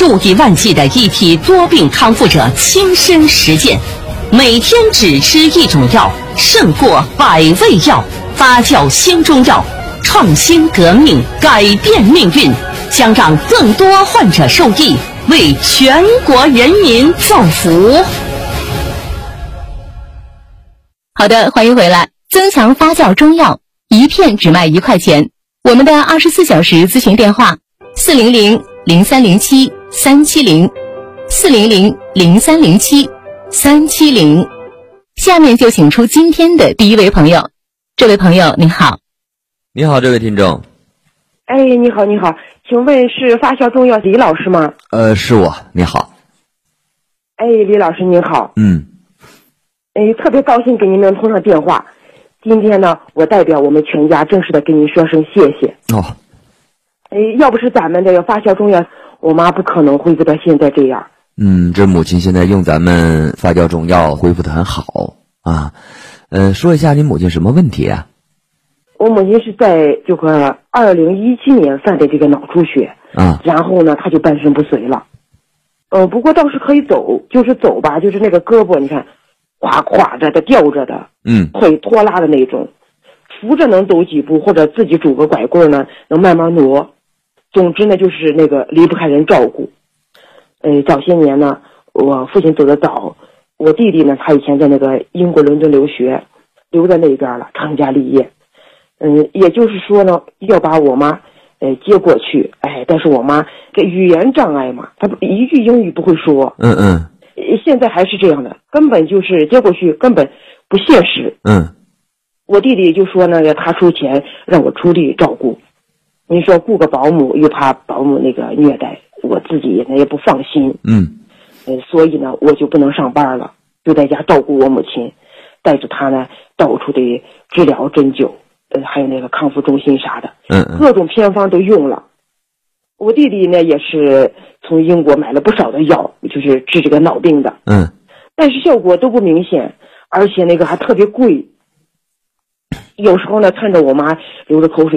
数以万计的一批多病康复者亲身实践，每天只吃一种药，胜过100味药。发酵新中药，创新革命，改变命运，将让更多患者受益，为全国人民造福。 好的，欢迎回来。增强发酵中药，一片只卖1块钱。我们的24小时咨询电话400-0307-370，400-0307-370。下面就请出今天的第一位朋友。这位朋友您好。 你好，这位听众。 哎，你好，你好，请问是发酵中药李老师吗？ 是我。你好。 哎，李老师您好。特别高兴给您能通上电话。今天呢，我代表我们全家正式的跟您说声谢谢。要不是咱们这个发酵中药，我妈不可能恢复到现在这样。 这母亲现在用咱们发酵中药恢复得很好啊。说一下你母亲什么问题啊？ 我母亲是在这个2017年犯的这个脑出血然后呢，她就半身不遂了。不过倒是可以走，就是走吧，就是那个胳膊你看，垮着的、吊着的，腿拖拉的那种，扶着能走几步，或者自己拄个拐棍呢，能慢慢挪。总之呢，就是那个离不开人照顾。早些年呢，我父亲走得早，我弟弟呢，他以前在那个英国伦敦留学，留在那边了，成家立业。也就是说呢，要把我妈接过去。但是我妈这语言障碍嘛，她一句英语不会说。现在还是这样的，根本就是接过去根本不现实。我弟弟就说呢，他出钱让我出力照顾。你说雇个保姆，又怕保姆那个虐待，我自己呢也不放心。所以呢，我就不能上班了，就在家照顾我母亲，带着她呢到处的治疗针灸，还有那个康复中心啥的，各种偏方都用了。我弟弟呢也是从英国买了不少的药，就是治这个脑病的，但是效果都不明显，而且那个还特别贵。有时候呢，看着我妈流着口水